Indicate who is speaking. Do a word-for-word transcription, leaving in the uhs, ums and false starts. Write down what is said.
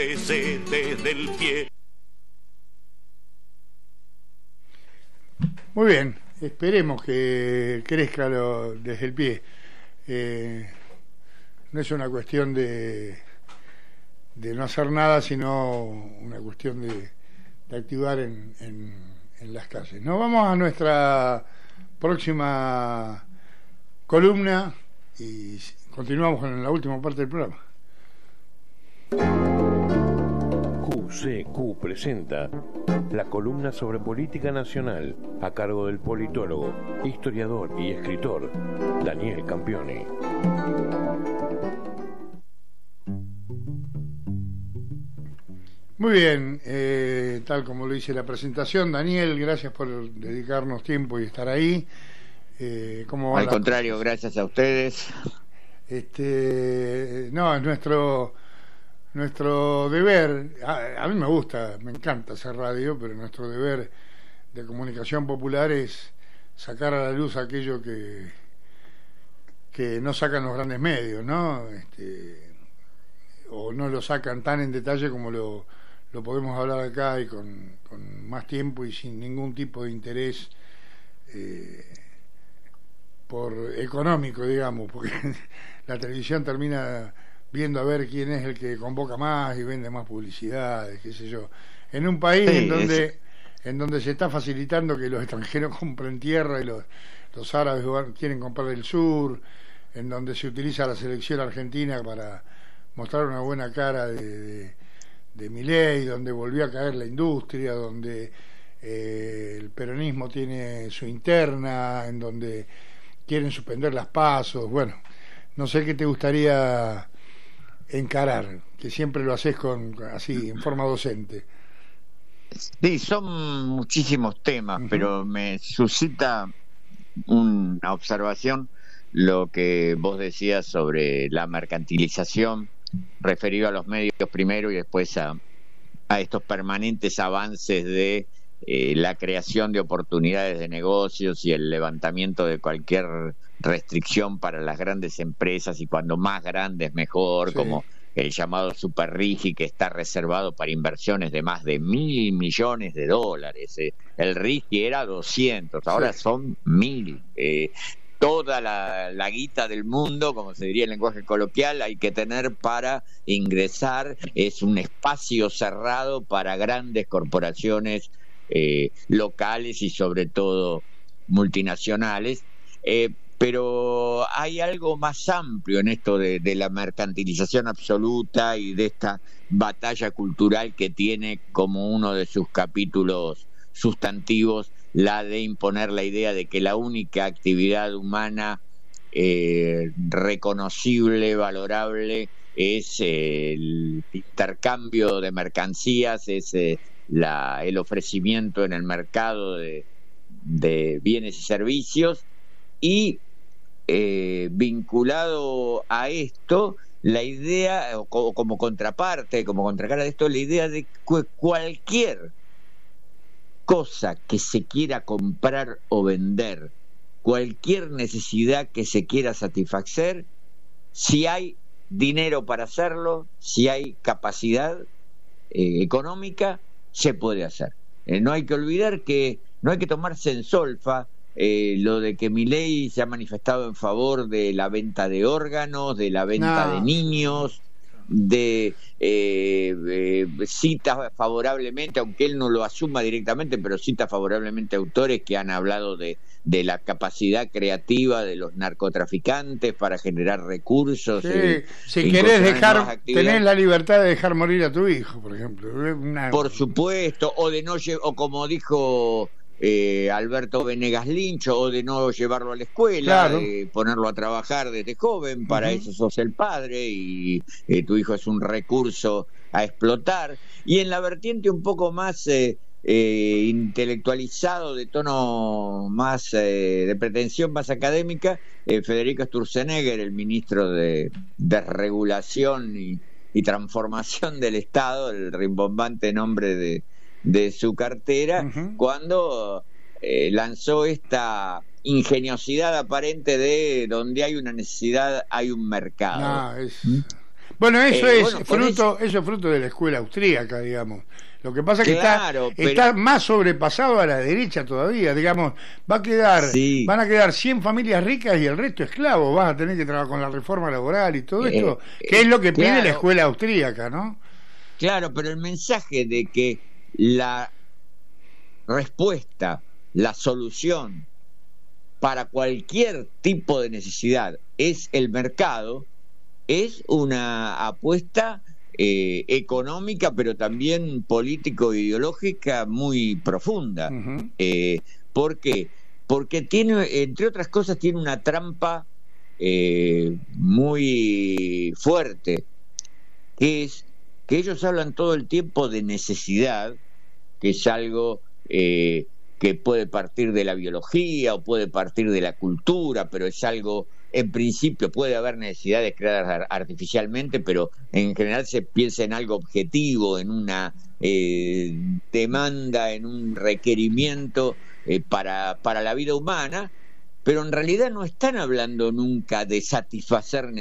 Speaker 1: Desde el pie.
Speaker 2: Muy bien, esperemos que crezca lo, desde el pie. Eh, no es una cuestión de, de no hacer nada, sino una cuestión de, de activar en, en, en las calles. Nos vamos a nuestra próxima columna y continuamos con la última parte del programa.
Speaker 3: Q C Q presenta la columna sobre política nacional a cargo del politólogo, historiador y escritor Daniel Campioni.
Speaker 2: Muy bien, eh, tal como lo hice la presentación, Daniel, gracias por dedicarnos tiempo y estar ahí. Eh, ¿cómo
Speaker 4: Al contrario, cosas? Gracias a ustedes.
Speaker 2: Este, no, es nuestro nuestro deber. A, a mí me gusta, me encanta hacer radio, pero nuestro deber de comunicación popular es sacar a la luz aquello que que no sacan los grandes medios, ¿no? Este, o no lo sacan tan en detalle como lo lo podemos hablar acá y con, con más tiempo y sin ningún tipo de interés eh, por económico, digamos, porque la televisión termina viendo a ver quién es el que convoca más y vende más publicidades, qué sé yo. En un país sí, en donde es... en donde se está facilitando que los extranjeros compren tierra y los, los árabes quieren comprar el sur, en donde se utiliza la selección argentina para mostrar una buena cara de, de, de Milei, donde volvió a caer la industria, donde eh, el peronismo tiene su interna, en donde quieren suspender las pasos. Bueno, no sé qué te gustaría encarar, que siempre lo haces con así, en forma docente.
Speaker 4: Sí, son muchísimos temas, uh-huh. pero me suscita una observación lo que vos decías sobre la mercantilización, referido a los medios primero y después a, a estos permanentes avances de eh, la creación de oportunidades de negocios y el levantamiento de cualquier restricción para las grandes empresas, y cuando más grandes mejor, sí. como el llamado Super RIGI, que está reservado para inversiones de más de mil millones de dólares. Eh, el RIGI era doscientos, ahora sí. son mil. Eh, toda la, la guita del mundo, como se diría en lenguaje coloquial, hay que tener para ingresar. Es un espacio cerrado para grandes corporaciones eh, locales y sobre todo multinacionales. Eh, Pero hay algo más amplio en esto de, de la mercantilización absoluta y de esta batalla cultural que tiene como uno de sus capítulos sustantivos la de imponer la idea de que la única actividad humana eh, reconocible, valorable, es eh, el intercambio de mercancías, es eh, la, el ofrecimiento en el mercado de, de bienes y servicios. Y Eh, vinculado a esto, la idea, o co- como contraparte, como contracara de esto, la idea de que cualquier cosa que se quiera comprar o vender, cualquier necesidad que se quiera satisfacer, si hay dinero para hacerlo, si hay capacidad eh, económica, se puede hacer. Eh, no hay que olvidar que no hay que tomarse en solfa Eh, lo de que Milei se ha manifestado en favor de la venta de órganos, de la venta no. de niños, de eh, eh, cita favorablemente, aunque él no lo asuma directamente, pero cita favorablemente a autores que han hablado de, de la capacidad creativa de los narcotraficantes para generar recursos.
Speaker 2: Sí,
Speaker 4: eh,
Speaker 2: si querés dejar, tenés la libertad de dejar morir a tu hijo, por ejemplo. Una...
Speaker 4: Por supuesto, o de no lle- o como dijo Eh, Alberto Venegas Lincho, o de no llevarlo a la escuela,
Speaker 2: claro.
Speaker 4: eh, ponerlo a trabajar desde joven, para uh-huh. eso sos el padre y eh, tu hijo es un recurso a explotar. Y en la vertiente un poco más eh, eh, intelectualizado, de tono más eh, de pretensión más académica, eh, Federico Sturzenegger, el ministro de Desregulación y, y Transformación del Estado, el rimbombante nombre de de su cartera, uh-huh. cuando eh, lanzó esta ingeniosidad aparente de donde hay una necesidad hay un mercado.
Speaker 2: No, es...
Speaker 4: ¿Mm?
Speaker 2: Bueno, eso
Speaker 4: Eh,
Speaker 2: es
Speaker 4: bueno, con
Speaker 2: fruto,
Speaker 4: eso-
Speaker 2: eso es fruto de la escuela austríaca, digamos. Lo que pasa es que
Speaker 4: Claro,
Speaker 2: está,
Speaker 4: pero-
Speaker 2: está más sobrepasado a la derecha todavía, digamos, va a quedar,
Speaker 4: Sí.
Speaker 2: van a quedar cien familias ricas y el resto esclavos, vas a tener que trabajar con la reforma laboral y todo
Speaker 4: Eh,
Speaker 2: esto,
Speaker 4: eh,
Speaker 2: que es lo que pide
Speaker 4: claro.
Speaker 2: la escuela austríaca, ¿no?
Speaker 4: Claro, pero el mensaje de que la respuesta, la solución para cualquier tipo de necesidad es el mercado, es una apuesta eh, económica, pero también político-ideológica muy profunda.
Speaker 2: Ujú.
Speaker 4: Eh, ¿Por qué? Porque tiene, entre otras cosas, tiene una trampa eh, muy fuerte, que es que ellos hablan todo el tiempo de necesidad, que es algo eh, que puede partir de la biología o puede partir de la cultura, pero es algo, en principio puede haber necesidades creadas ar- artificialmente, pero en general se piensa en algo objetivo, en una eh, demanda, en un requerimiento eh, para, para la vida humana, pero en realidad no están hablando nunca de satisfacer